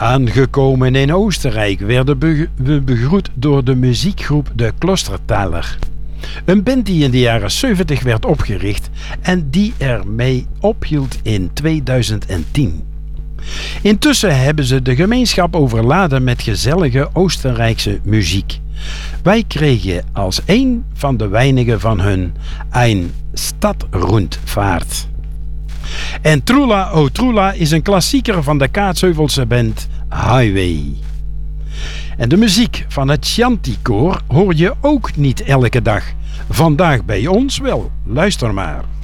Aangekomen in Oostenrijk werden we begroet door de muziekgroep de Klostertaler. Een band die in de jaren 70 werd opgericht en die ermee ophield in 2010. Intussen hebben ze de gemeenschap overladen met gezellige Oostenrijkse muziek. Wij kregen als een van de weinigen van hun Ein Stadtrundfahrt. En Trula o Trula is een klassieker van de Kaatsheuvel'se band Highway. En de muziek van het Chianti-koor hoor je ook niet elke dag. Vandaag bij ons wel. Luister maar.